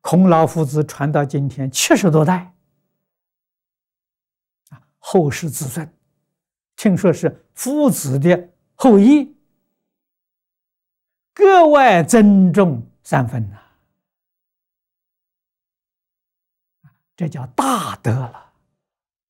孔老夫子传到今天70多代，后世子孙，听说是夫子的后裔，格外珍重3分呐，这叫大德了。